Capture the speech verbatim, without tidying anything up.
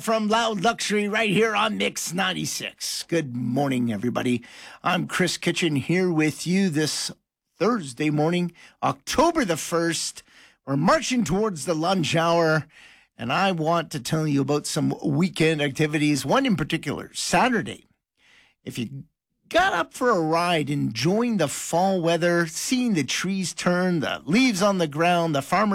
From Loud Luxury right here on Mix ninety-six. Good morning, everybody. I'm Chris Kitchen here with you this Thursday morning, October the first. We're marching towards the lunch hour, and I want to tell you about some weekend activities. One in particular, Saturday. If you got up for a ride, enjoying the fall weather, seeing the trees turn, the leaves on the ground, the farmers